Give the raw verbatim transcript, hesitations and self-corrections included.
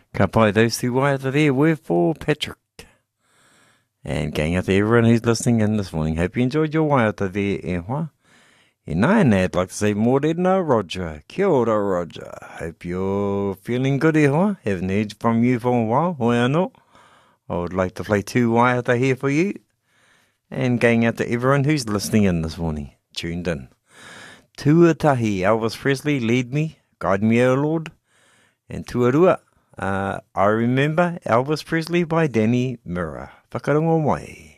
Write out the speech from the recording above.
Ka pai those two waiata there were for Patrick. And gang out to everyone who's listening in this morning. Hope you enjoyed your waiata there, e hoa. E nai, and I'd like to say more than uh, Roger. Kia ora, Roger. Hope you're feeling good, e hoa. Haven't heard from you for a while, hoi anō. I would like to play two waiata here for you. And going out to everyone who's listening in this morning, tuned in. Tuatahi, Elvis Presley, lead me, guide me, O Lord. And Tuarua, uh, I remember Elvis Presley by Danny Mira. Whakarongo mai.